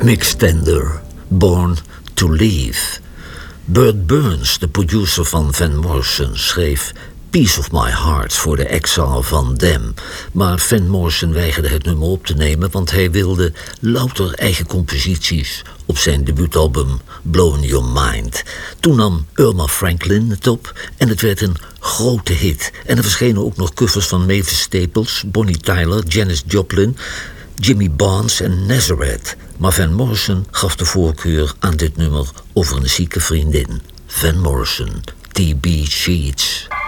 Mick Tender, Born to Leave. Burt Burns, de producer van Van Morrison, schreef Piece of My Heart voor de Exile van Them. Maar Van Morrison weigerde het nummer op te nemen, want hij wilde louter eigen composities op zijn debuutalbum Blowin' Your Mind. Toen nam Irma Franklin het op en het werd een grote hit. En er verschenen ook nog covers van Mavis Staples, Bonnie Tyler, Janis Joplin, Jimmy Barnes en Nazareth. Maar Van Morrison gaf de voorkeur aan dit nummer over een zieke vriendin. Van Morrison, T.B. Sheets.